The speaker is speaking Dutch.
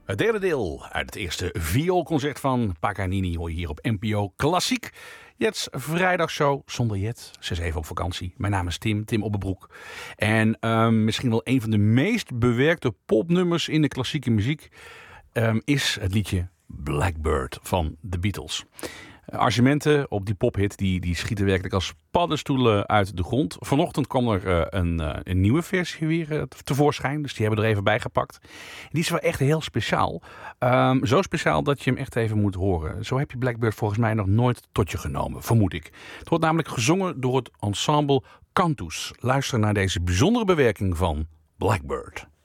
Het derde deel uit het eerste vioolconcert van Paganini hoor je hier op NPO Klassiek. Jets vrijdagshow zonder Jet. Ze is even op vakantie. Mijn naam is Tim Opperbroek. En misschien wel een van de meest bewerkte popnummers in de klassieke muziek is het liedje Blackbird van The Beatles. Arrangementen op die pophit die schieten werkelijk als paddenstoelen uit de grond. Vanochtend kwam er een nieuwe versie weer tevoorschijn. Dus die hebben er even bij gepakt. Die is wel echt heel speciaal. Zo speciaal dat je hem echt even moet horen. Zo heb je Blackbird volgens mij nog nooit tot je genomen, vermoed ik. Het wordt namelijk gezongen door het ensemble Cantus. Luister naar deze bijzondere bewerking van Blackbird.